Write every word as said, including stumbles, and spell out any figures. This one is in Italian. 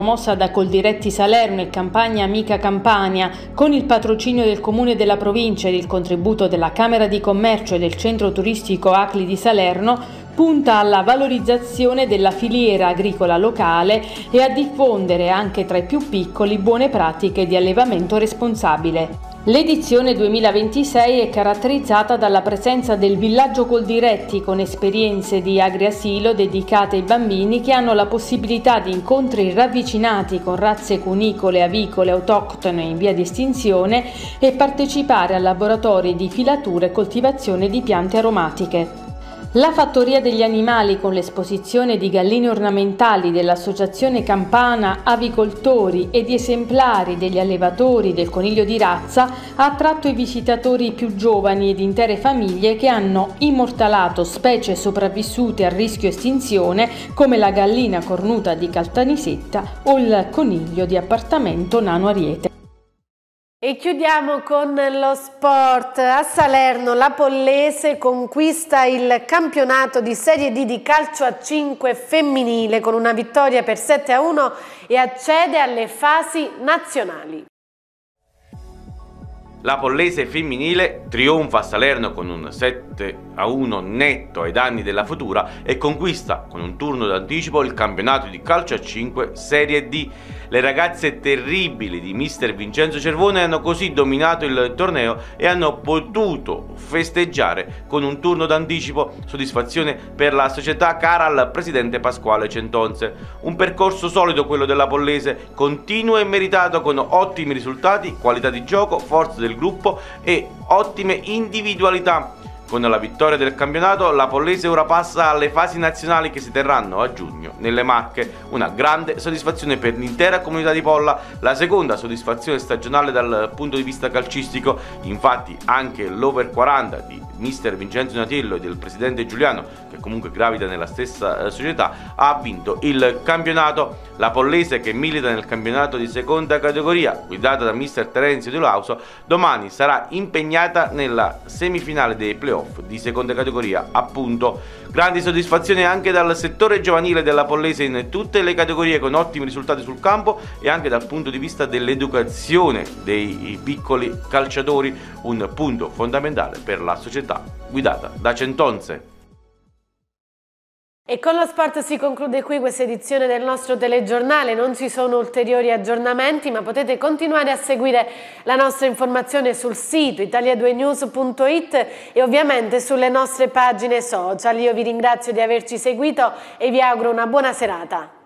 Promossa da Coldiretti Salerno e Campagna Amica Campania, con il patrocinio del Comune della Provincia ed il contributo della Camera di Commercio e del Centro Turistico Acli di Salerno, punta alla valorizzazione della filiera agricola locale e a diffondere anche tra i più piccoli buone pratiche di allevamento responsabile. L'edizione duemilaventisei è caratterizzata dalla presenza del villaggio Coldiretti con esperienze di agriasilo dedicate ai bambini che hanno la possibilità di incontri ravvicinati con razze cunicole, avicole, autoctone in via di estinzione e partecipare a laboratori di filatura e coltivazione di piante aromatiche. La Fattoria degli Animali, con l'esposizione di galline ornamentali dell'Associazione Campana Avicoltori e di esemplari degli allevatori del coniglio di razza, ha attratto i visitatori più giovani ed intere famiglie che hanno immortalato specie sopravvissute a rischio estinzione come la gallina cornuta di Caltanissetta o il coniglio di appartamento nano ariete. E chiudiamo con lo sport. A Salerno la Pollese conquista il campionato di Serie D di calcio a cinque femminile con una vittoria per sette a uno e accede alle fasi nazionali. La Pollese femminile trionfa a Salerno con un sette a uno netto ai danni della Futura e conquista con un turno d'anticipo il campionato di calcio a cinque Serie D. Le ragazze terribili di mister Vincenzo Cervone hanno così dominato il torneo e hanno potuto festeggiare con un turno d'anticipo. Soddisfazione per la società cara al presidente Pasquale Centonze. Un percorso solido quello della Pollese, continuo e meritato con ottimi risultati, qualità di gioco, forza del gruppo e ottime individualità. Con la vittoria del campionato, la Pollese ora passa alle fasi nazionali che si terranno a giugno nelle Marche. Una grande soddisfazione per l'intera comunità di Polla, la seconda soddisfazione stagionale dal punto di vista calcistico. Infatti anche l'Over quaranta di mister Vincenzo Natiello e del presidente Giuliano, che comunque gravita nella stessa società, ha vinto il campionato. La Pollese, che milita nel campionato di seconda categoria, guidata da mister Terenzio De Lauso, domani sarà impegnata nella semifinale dei playoff di seconda categoria, appunto. Grandi soddisfazioni anche dal settore giovanile della Pollese in tutte le categorie, con ottimi risultati sul campo e anche dal punto di vista dell'educazione dei piccoli calciatori, un punto fondamentale per la società guidata da Centonze. E con lo sport si conclude qui questa edizione del nostro telegiornale. Non ci sono ulteriori aggiornamenti, ma potete continuare a seguire la nostra informazione sul sito italia due news punto it e ovviamente sulle nostre pagine social. Io vi ringrazio di averci seguito e vi auguro una buona serata.